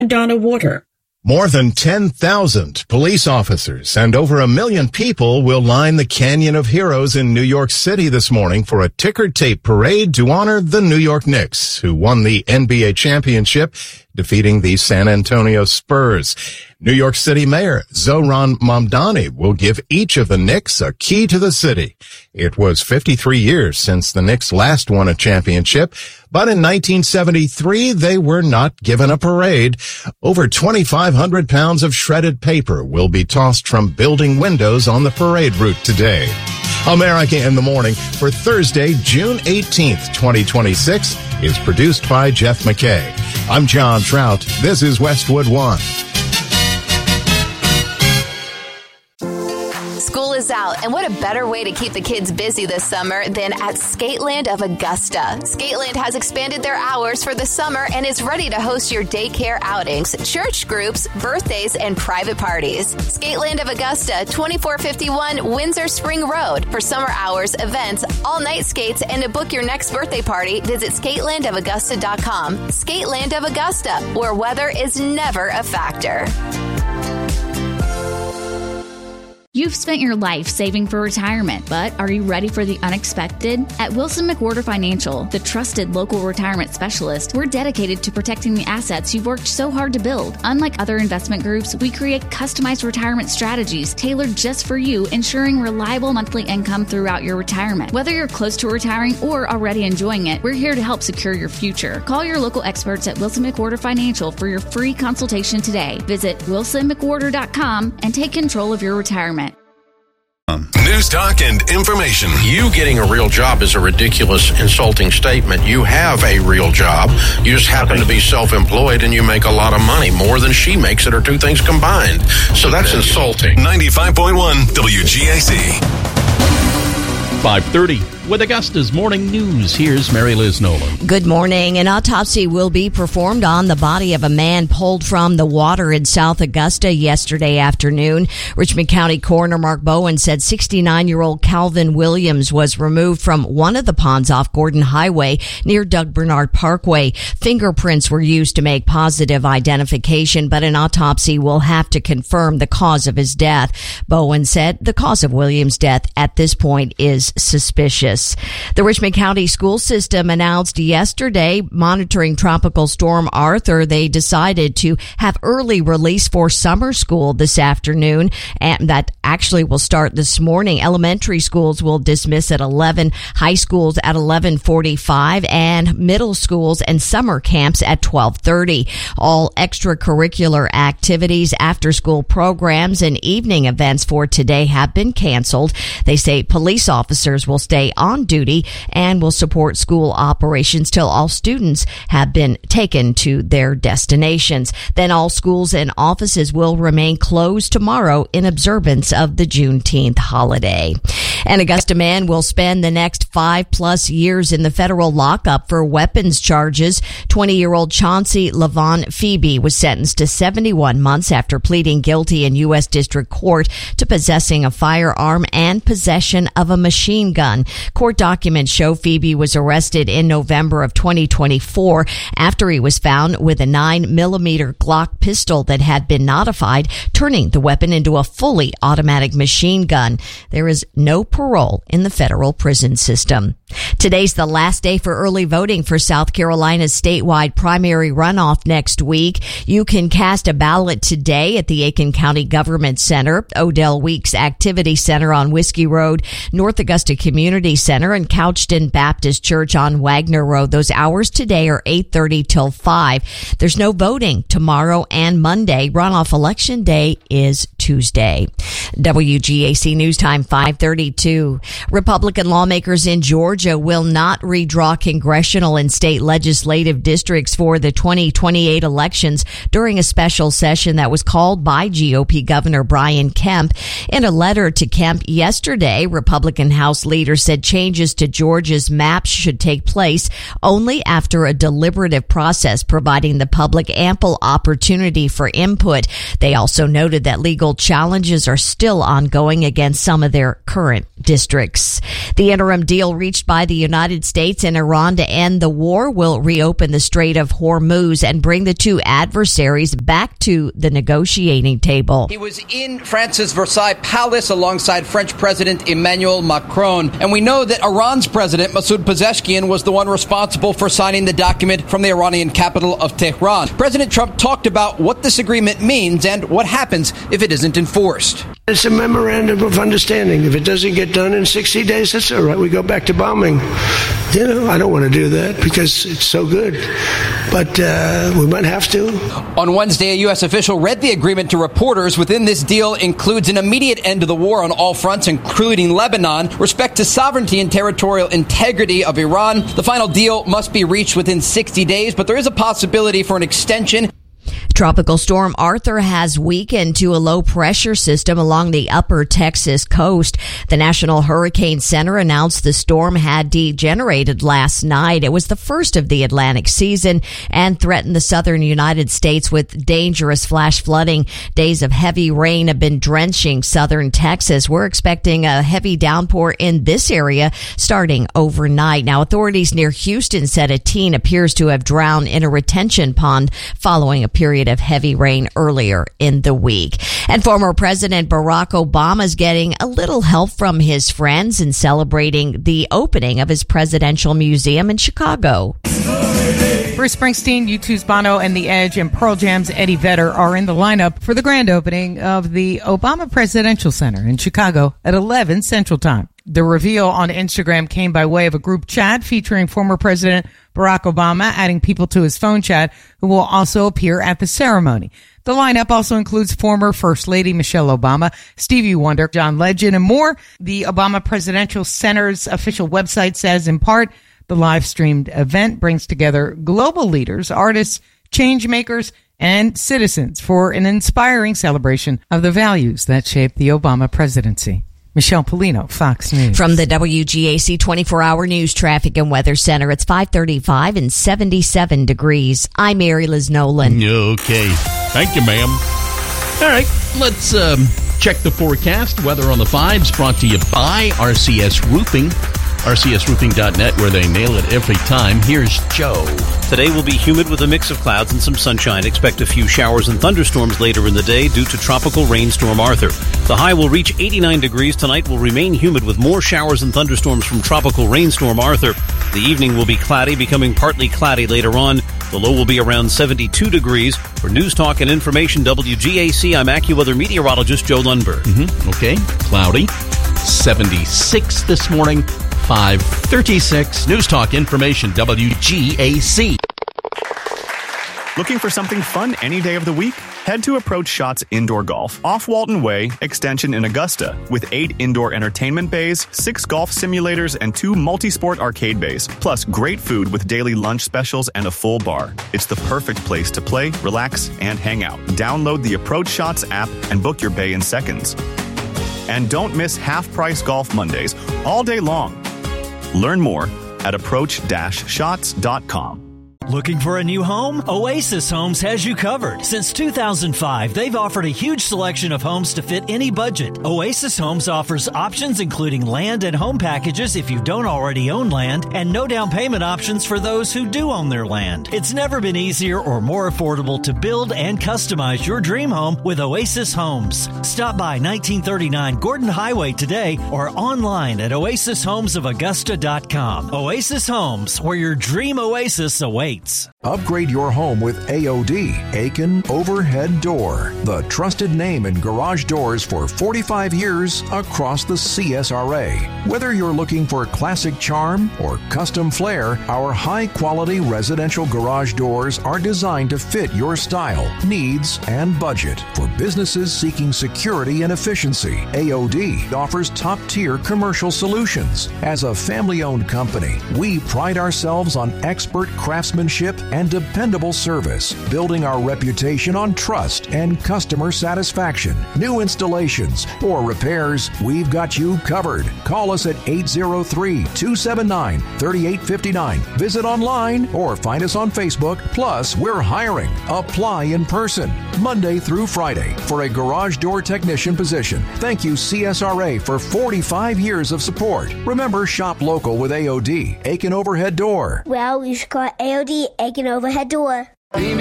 Donna Water. More than 10,000 police officers and over 1 million people will line the Canyon of Heroes in New York City this morning for a ticker tape parade to honor the New York Knicks, who won the NBA championship, defeating the San Antonio Spurs. New York City Mayor Zohran Mamdani will give each of the Knicks a key to the city. It was 53 years since the Knicks last won a championship, but in 1973 they were not given a parade. Over 2,500 pounds of shredded paper will be tossed from building windows on the parade route today. America in the Morning for Thursday, June 18th, 2026 is produced by Jeff McKay. I'm John Trout. This is Westwood One. School is out, and what a better way to keep the kids busy this summer than at Skateland of Augusta. Skateland has expanded their hours for the summer and is ready to host your daycare outings, church groups, birthdays, and private parties. Skateland of Augusta, 2451 Windsor Spring Road. For summer hours, events, all-night skates, and to book your next birthday party, visit skatelandofaugusta.com. Skateland of Augusta, where weather is never a factor. You've spent your life saving for retirement, but are you ready for the unexpected? At Wilson McWhorter Financial, the trusted local retirement specialist, we're dedicated to protecting the assets you've worked so hard to build. Unlike other investment groups, we create customized retirement strategies tailored just for you, ensuring reliable monthly income throughout your retirement. Whether you're close to retiring or already enjoying it, we're here to help secure your future. Call your local experts at Wilson McWhorter Financial for your free consultation today. Visit wilsonmcwhorter.com and take control of your retirement. News, talk, and information. You getting a real job is a ridiculous, insulting statement. You have a real job. You just happen to be self-employed and you make a lot of money, more than she makes it, or two things combined. So that's insulting. 95.1 WGAC. 5:30 with Augusta's Morning News. Here's Mary Liz Nolan. Good morning. An autopsy will be performed on the body of a man pulled from the water in South Augusta yesterday afternoon. Richmond County Coroner Mark Bowen said 69-year-old Calvin Williams was removed from one of the ponds off Gordon Highway near Doug Bernard Parkway. Fingerprints were used to make positive identification, but an autopsy will have to confirm the cause of his death. Bowen said the cause of Williams' death at this point is suspicious. The Richmond County school system announced yesterday, monitoring Tropical Storm Arthur, they decided to have early release for summer school this afternoon, and that actually will start this morning. Elementary schools will dismiss at 11, high schools at 11:45, and middle schools and summer camps at 12:30. All extracurricular activities, after-school programs, and evening events for today have been canceled. They say police officers will stay on duty and will support school operations till all students have been taken to their destinations. Then all schools and offices will remain closed tomorrow in observance of the Juneteenth holiday. An Augusta man will spend the next 5+ years in the federal lockup for weapons charges. 20-year-old Chauncey Lavon Phoebe was sentenced to 71 months after pleading guilty in U.S. District Court to possessing a firearm and possession of a machine gun. Court documents show Phoebe was arrested in November of 2024 after he was found with a 9mm Glock pistol that had been modified, turning the weapon into a fully automatic machine gun. There is no parole in the federal prison system. Today's the last day for early voting for South Carolina's statewide primary runoff next week. You can cast a ballot today at the Aiken County Government Center, Odell Weeks Activity Center on Whiskey Road, North Augusta Community Center, and Couchton Baptist Church on Wagner Road. Those hours today are 8:30 till 5. There's no voting tomorrow and Monday. Runoff election day is Tuesday. WGAC News Time 5:32. Republican lawmakers in Georgia will not redraw congressional and state legislative districts for the 2028 elections during a special session that was called by GOP Governor Brian Kemp. In a letter to Kemp yesterday, Republican House leaders said changes to Georgia's maps should take place only after a deliberative process, providing the public ample opportunity for input. They also noted that legal challenges are still ongoing against some of their current districts. The interim deal reached by the United States and Iran to end the war will reopen the Strait of Hormuz and bring the two adversaries back to the negotiating table. He was in France's Versailles Palace alongside French President Emmanuel Macron, and we know that Iran's President Masoud Pezeshkian was the one responsible for signing the document from the Iranian capital of Tehran. President Trump talked about what this agreement means and what happens if it isn't enforced. It's a memorandum of understanding. If it doesn't get done in 60 days, that's all right. We go back to bombing. I don't want to do that because it's so good. But we might have to. On Wednesday, a U.S. official read the agreement to reporters. Within this deal includes an immediate end to the war on all fronts, including Lebanon, respect to sovereignty and territorial integrity of Iran. The final deal must be reached within 60 days, but there is a possibility for an extension. Tropical storm Arthur has weakened to a low-pressure system along the upper Texas coast. The National Hurricane Center announced the storm had degenerated last night. It was the first of the Atlantic season and threatened the southern United States with dangerous flash flooding. Days of heavy rain have been drenching southern Texas. We're expecting a heavy downpour in this area starting overnight. Now, authorities near Houston said a teen appears to have drowned in a retention pond following a period of heavy rain earlier in the week. And former President Barack Obama is getting a little help from his friends in celebrating the opening of his presidential museum in Chicago. Bruce Springsteen, U2's Bono, and The Edge, and Pearl Jam's Eddie Vedder are in the lineup for the grand opening of the Obama Presidential Center in Chicago at 11 Central Time. The reveal on Instagram came by way of a group chat featuring former President Barack Obama, adding people to his phone chat who will also appear at the ceremony. The lineup also includes former First Lady Michelle Obama, Stevie Wonder, John Legend, and more. The Obama Presidential Center's official website says, in part, the live-streamed event brings together global leaders, artists, change makers, and citizens for an inspiring celebration of the values that shaped the Obama presidency. Michelle Polino, Fox News. From the WGAC 24-hour news traffic and weather center, it's 5:35 and 77 degrees. I'm Mary Liz Nolan. Okay. Thank you, ma'am. All right, let's check the forecast. Weather on the 5s brought to you by RCS Roofing. RCSroofing.net, where they nail it every time. Here's Joe. Today will be humid with a mix of clouds and some sunshine. Expect a few showers and thunderstorms later in the day due to tropical rainstorm Arthur. The high will reach 89 degrees. Tonight will remain humid with more showers and thunderstorms from tropical rainstorm Arthur. The evening will be cloudy, becoming partly cloudy later on. The low will be around 72 degrees. For News Talk and Information, WGAC, I'm AccuWeather meteorologist Joe Lundberg. Okay, cloudy. 76 this morning. 5:36. News Talk Information, WGAC. Looking for something fun any day of the week? Head to Approach Shots Indoor Golf off Walton Way, Extension in Augusta, with 8 indoor entertainment bays, 6 golf simulators, and 2 multi-sport arcade bays, plus great food with daily lunch specials and a full bar. It's the perfect place to play, relax, and hang out. Download the Approach Shots app and book your bay in seconds. And don't miss half-price Golf Mondays all day long. Learn more at approach-shots.com. Looking for a new home? Oasis Homes has you covered. Since 2005, they've offered a huge selection of homes to fit any budget. Oasis Homes offers options including land and home packages if you don't already own land, and no down payment options for those who do own their land. It's never been easier or more affordable to build and customize your dream home with Oasis Homes. Stop by 1939 Gordon Highway today or online at oasishomesofaugusta.com. Oasis Homes, where your dream oasis awaits. Upgrade your home with AOD, Aiken Overhead Door, the trusted name in garage doors for 45 years across the CSRA. Whether you're looking for classic charm or custom flair, our high-quality residential garage doors are designed to fit your style, needs, and budget. For businesses seeking security and efficiency, AOD offers top-tier commercial solutions. As a family-owned company, we pride ourselves on expert craftsmanship craftsmanship, and dependable service, building our reputation on trust and customer satisfaction. New installations or repairs, we've got you covered. Call us at 803-279-3859. Visit online or find us on Facebook. Plus, we're hiring. Apply in person, Monday through Friday, for a garage door technician position. Thank you, CSRA, for 45 years of support. Remember, shop local with AOD, Aiken Overhead Door. Well, you should call AOD, Aiken Overhead Door.